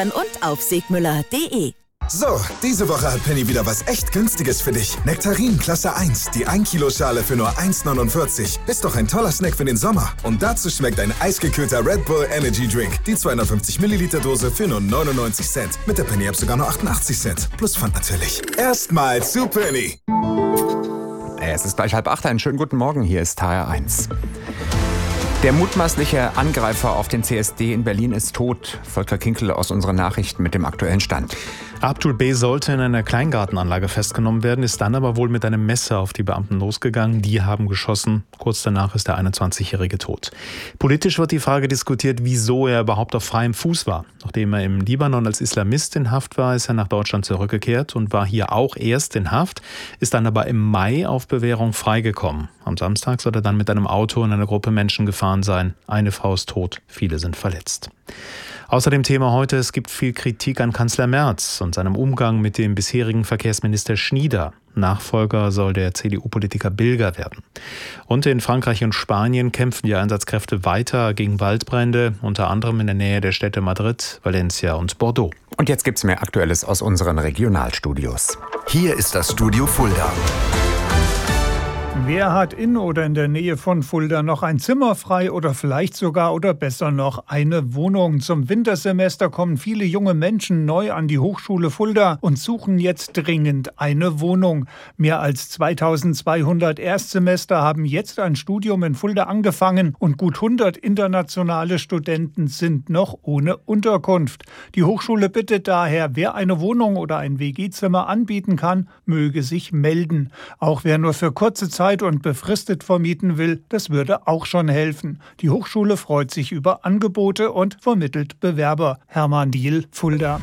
und auf segmüller.de. So, diese Woche hat Penny wieder was echt Günstiges für dich. Nektarin Klasse 1, die 1 Kilo Schale für nur 1,49. Ist doch ein toller Snack für den Sommer. Und dazu schmeckt ein eisgekühlter Red Bull Energy Drink. Die 250 Milliliter Dose für nur 99 Cent. Mit der Penny-App sogar nur 88 Cent. Plus Pfand natürlich. Erstmal zu Penny. Es ist gleich 7:30. Einen schönen guten Morgen. Hier ist HR1. Der mutmaßliche Angreifer auf den CSD in Berlin ist tot. Volker Kinkel aus unseren Nachrichten mit dem aktuellen Stand. Abdul B. sollte in einer Kleingartenanlage festgenommen werden, ist dann aber wohl mit einem Messer auf die Beamten losgegangen. Die haben geschossen. Kurz danach ist der 21-Jährige tot. Politisch wird die Frage diskutiert, wieso er überhaupt auf freiem Fuß war. Nachdem er im Libanon als Islamist in Haft war, ist er nach Deutschland zurückgekehrt und war hier auch erst in Haft, ist dann aber im Mai auf Bewährung freigekommen. Am Samstag soll er dann mit einem Auto in eine Gruppe Menschen gefahren sein. Eine Frau ist tot, viele sind verletzt. Außerdem Thema heute, es gibt viel Kritik an Kanzler Merz und seinem Umgang mit dem bisherigen Verkehrsminister Schnieder. Nachfolger soll der CDU-Politiker Bilger werden. Und in Frankreich und Spanien kämpfen die Einsatzkräfte weiter gegen Waldbrände, unter anderem in der Nähe der Städte Madrid, Valencia und Bordeaux. Und jetzt gibt's mehr Aktuelles aus unseren Regionalstudios. Hier ist das Studio Fulda. Wer hat in oder in der Nähe von Fulda noch ein Zimmer frei oder vielleicht sogar oder besser noch eine Wohnung? Zum Wintersemester kommen viele junge Menschen neu an die Hochschule Fulda und suchen jetzt dringend eine Wohnung. Mehr als 2200 Erstsemester haben jetzt ein Studium in Fulda angefangen und gut 100 internationale Studenten sind noch ohne Unterkunft. Die Hochschule bittet daher, wer eine Wohnung oder ein WG-Zimmer anbieten kann, möge sich melden. Auch wer nur für kurze Zeit und befristet vermieten will, das würde auch schon helfen. Die Hochschule freut sich über Angebote und vermittelt Bewerber. Hermann Diel, Fulda.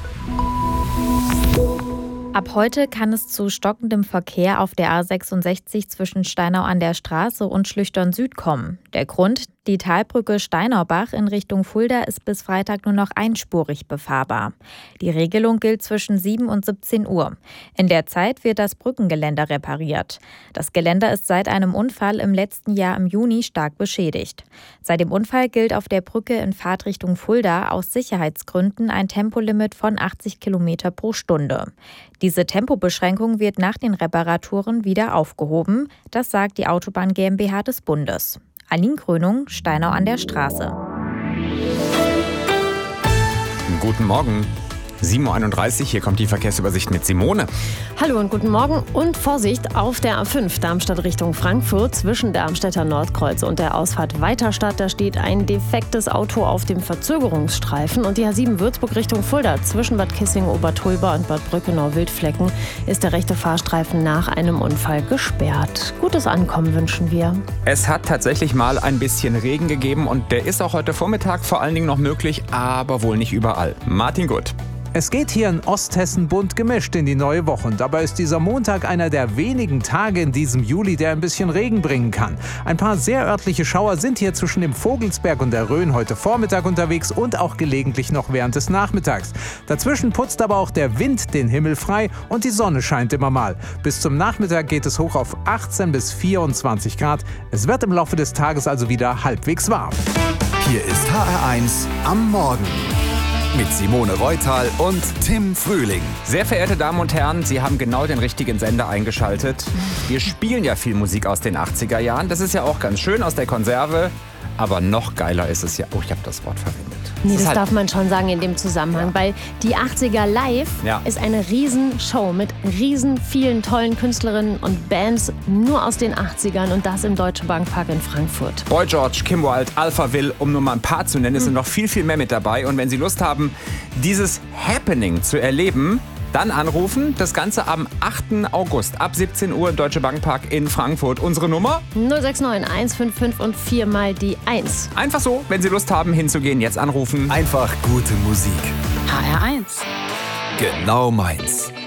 Ab heute kann es zu stockendem Verkehr auf der A66 zwischen Steinau an der Straße und Schlüchtern Süd kommen. Der Grund? Die Talbrücke Steinaubach in Richtung Fulda ist bis Freitag nur noch einspurig befahrbar. Die Regelung gilt zwischen 7 und 17 Uhr. In der Zeit wird das Brückengeländer repariert. Das Geländer ist seit einem Unfall im letzten Jahr im Juni stark beschädigt. Seit dem Unfall gilt auf der Brücke in Fahrtrichtung Fulda aus Sicherheitsgründen ein Tempolimit von 80 km pro Stunde. Diese Tempobeschränkung wird nach den Reparaturen wieder aufgehoben. Das sagt die Autobahn GmbH des Bundes. Aline Krönung, Steinau an der Straße. Guten Morgen. 7:31 Uhr, hier kommt die Verkehrsübersicht mit Simone. Hallo und guten Morgen und Vorsicht auf der A5 Darmstadt Richtung Frankfurt zwischen Darmstädter Nordkreuz und der Ausfahrt Weiterstadt. Da steht ein defektes Auto auf dem Verzögerungsstreifen und die A7 Würzburg Richtung Fulda zwischen Bad Kissingen, Obertulba und Bad Brückenau-Wildflecken ist der rechte Fahrstreifen nach einem Unfall gesperrt. Gutes Ankommen wünschen wir. Es hat tatsächlich mal ein bisschen Regen gegeben und der ist auch heute Vormittag vor allen Dingen noch möglich, aber wohl nicht überall. Martin Gutt. Es geht hier in Osthessen bunt gemischt in die neue Woche und dabei ist dieser Montag einer der wenigen Tage in diesem Juli, der ein bisschen Regen bringen kann. Ein paar sehr örtliche Schauer sind hier zwischen dem Vogelsberg und der Rhön heute Vormittag unterwegs und auch gelegentlich noch während des Nachmittags. Dazwischen putzt aber auch der Wind den Himmel frei und die Sonne scheint immer mal. Bis zum Nachmittag geht es hoch auf 18 bis 24 Grad. Es wird im Laufe des Tages also wieder halbwegs warm. Hier ist HR1 am Morgen. Mit Simone Reutal und Tim Frühling. Sehr verehrte Damen und Herren, Sie haben genau den richtigen Sender eingeschaltet. Wir spielen ja viel Musik aus den 80er Jahren. Das ist ja auch ganz schön aus der Konserve. Aber noch geiler ist es ja... Oh, ich habe das Wort verwendet. Nee, das darf man schon sagen in dem Zusammenhang, weil die 80er Live ist eine Riesenshow mit riesen vielen tollen Künstlerinnen und Bands nur aus den 80ern und das im Deutsche Bankpark in Frankfurt. Boy George, Kim Wilde, Alphaville, um nur mal ein paar zu nennen, es sind noch viel, viel mehr mit dabei. Und wenn Sie Lust haben, dieses Happening zu erleben, dann anrufen. Das Ganze am 8. August ab 17 Uhr im Deutsche Bankpark in Frankfurt. Unsere Nummer? 069 155 und 4 mal die 1. Einfach so, wenn Sie Lust haben hinzugehen, jetzt anrufen. Einfach gute Musik. HR1. Genau meins.